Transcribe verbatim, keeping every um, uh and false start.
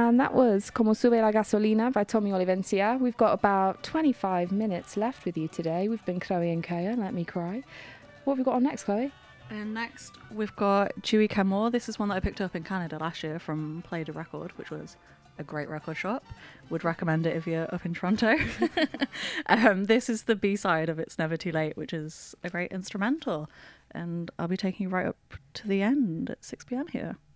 And that was Como Sube la Gasolina by Tommy Olivencia. We've got about twenty-five minutes left with you today. We've been Chloe and Kaya, Let Me Cry. What have we got on next, Chloe? And next we've got Dewey Kenmore. This is one that I picked up in Canada last year from Play the Record, which was a great record shop. Would recommend it if you're up in Toronto. um, this is the B-side of It's Never Too Late, which is a great instrumental. And I'll be taking you right up to the end at six p.m. here.